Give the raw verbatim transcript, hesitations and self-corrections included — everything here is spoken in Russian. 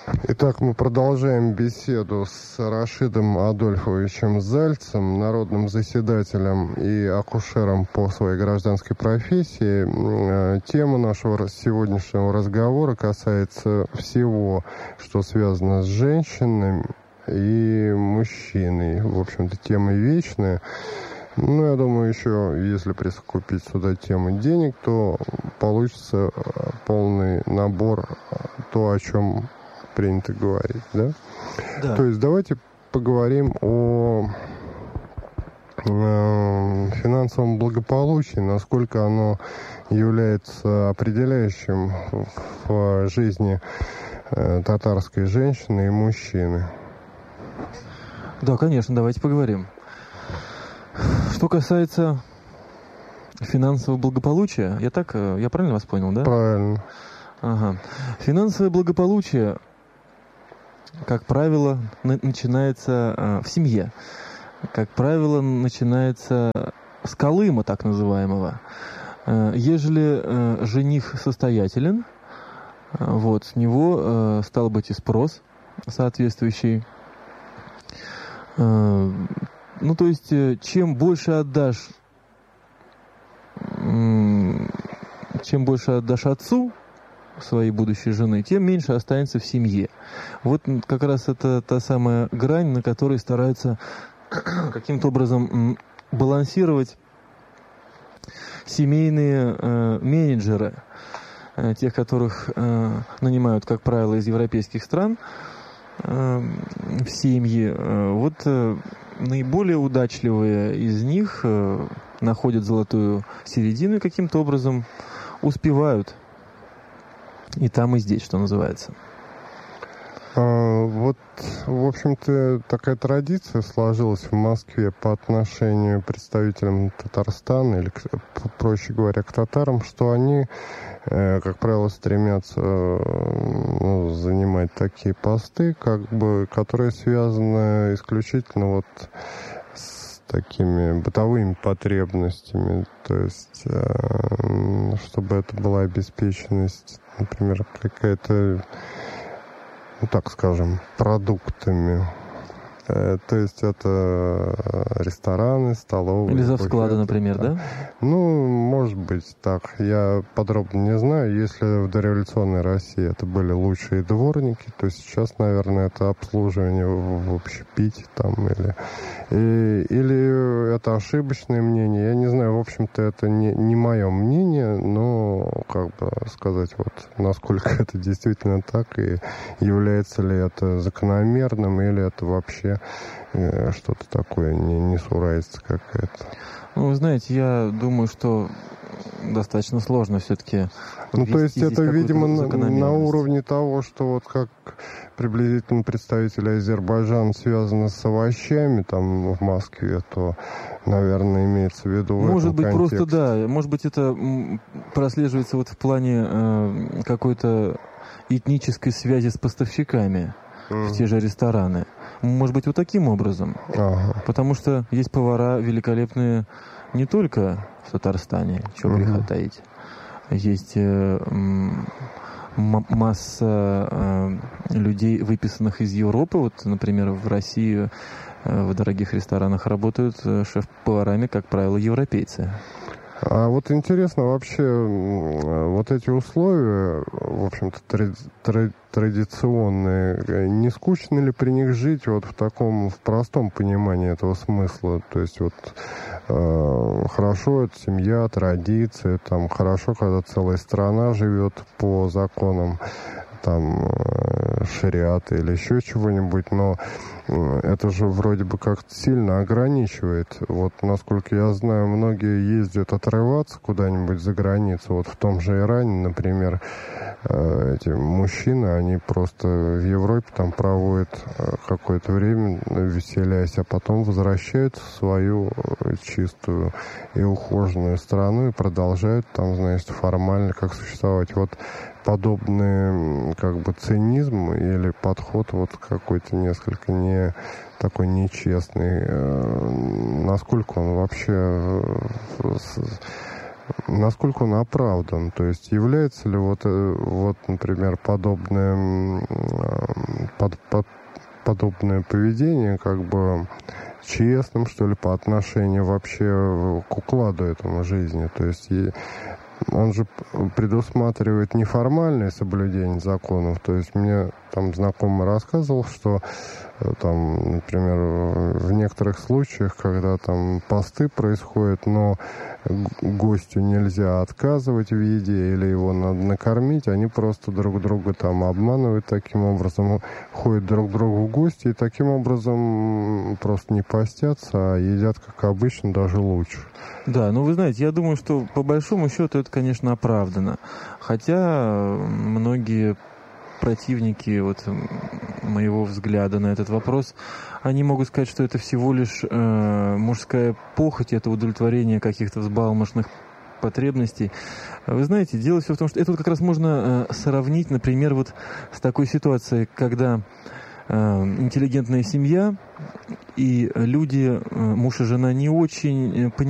Итак, мы продолжаем беседу с Рашидом Адольфовичем Зальцем, народным заседателем и акушером по своей гражданской профессии. Тема нашего сегодняшнего разговора касается всего, что связано с женщиной и мужчиной. В общем-то, тема вечная. Ну, я думаю, еще, если присовокупить сюда тему денег, то получится полный набор, то, о чем принято говорить, да? Да. То есть давайте поговорим о э, финансовом благополучии, насколько оно является определяющим в жизни э, татарской женщины и мужчины. Да, конечно, давайте поговорим. Что касается финансового благополучия, я так, я правильно вас понял, да? Правильно. Ага. Финансовое благополучие, как правило, на- начинается э, в семье. Как правило, начинается с колыма, так называемого. Э, ежели э, жених состоятелен, э, вот, с него э, стал быть и спрос соответствующий. Э, ну, то есть, э, чем больше отдашь, э, чем больше отдашь отцу своей будущей жены, тем меньше останется в семье. Вот как раз это та самая грань, на которой стараются каким-то образом балансировать семейные э, менеджеры, э, тех, которых э, нанимают, как правило, из европейских стран э, в семьи. Э, вот э, наиболее удачливые из них э, находят золотую середину и каким-то образом успевают и там, и здесь, что называется. А, вот, в общем-то, такая традиция сложилась в Москве по отношению к представителям Татарстана, или, проще говоря, к татарам, что они, э, как правило, стремятся э, ну, занимать такие посты, как бы, которые связаны исключительно вот с такими бытовыми потребностями, то есть, э, чтобы это была обеспеченность, например, какая-то, ну так скажем, продуктами. Э, то есть это рестораны, столовые. Или завсклады, буфеты, например, да? да? Ну, может быть так. Я подробно не знаю. Если в дореволюционной России это были лучшие дворники, то сейчас, наверное, это обслуживание в общепите там или... И, или это ошибочное мнение. Я не знаю, в общем-то, это не, не мое мнение, но, как бы сказать, вот, насколько это действительно так, и является ли это закономерным, или это вообще э, что-то такое, не, несуразица какая-то. Ну, вы знаете, я думаю, что достаточно сложно все-таки. Ну, то есть это, видимо, на, на уровне того, что вот как приблизительно представители Азербайджана связаны с овощами там в Москве, то, наверное, имеется в виду в Может этом быть, контексте. просто да. Может быть, это прослеживается вот в плане э, какой-то этнической связи с поставщиками mm. в те же рестораны. Может быть, вот таким образом. Ага. Потому что есть повара великолепные не только в Татарстане, чего греха mm-hmm. таить. Есть э, м- масса э, людей, выписанных из Европы. Вот, например, в России э, в дорогих ресторанах работают э, шеф-поварами, как правило, европейцы. А вот интересно вообще, вот эти условия, в общем-то, тради- тради- традиционные, не скучно ли при них жить вот в таком, в простом понимании этого смысла? То есть вот э, хорошо, это семья, традиции, там хорошо, когда целая страна живет по законам там э, шариата или еще чего-нибудь, но это же вроде бы как-то сильно ограничивает. Вот, насколько я знаю, многие ездят отрываться куда-нибудь за границу. Вот в том же Иране, например, эти мужчины, они просто в Европе там проводят какое-то время, веселясь, а потом возвращаются в свою чистую и ухоженную страну и продолжают там, значит, формально как существовать. Вот подобный как бы цинизм или подход вот какой-то несколько не такой нечестный, насколько он вообще насколько он оправдан? То есть является ли вот, вот например, подобное, под, под, подобное поведение как бы честным, что ли, по отношению вообще к укладу этому жизни? То есть он же предусматривает неформальное соблюдение законов. То есть мне там знакомый рассказывал, что там, например, в некоторых случаях, когда там посты происходят, но гостю нельзя отказывать в еде или его надо накормить, они просто друг друга там обманывают таким образом, ходят друг к другу в гости и таким образом просто не постятся, а едят, как обычно, даже лучше. Да, ну вы знаете, я думаю, что по большому счету это, конечно, оправдано. Хотя многие противники вот моего взгляда на этот вопрос, они могут сказать, что это всего лишь э, мужская похоть, это удовлетворение каких-то взбалмошных потребностей. Вы знаете, дело все в том, что это вот как раз можно э, сравнить, например, вот с такой ситуацией, когда э, интеллигентная семья и люди, э, муж и жена, не очень понимают,